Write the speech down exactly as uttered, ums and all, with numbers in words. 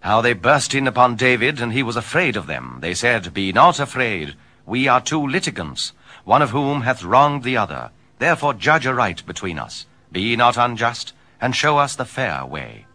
how they burst in upon David, and he was afraid of them. They said, Be not afraid, we are two litigants, one of whom hath wronged the other. Therefore judge aright between us. Be not unjust, and show us the fair way.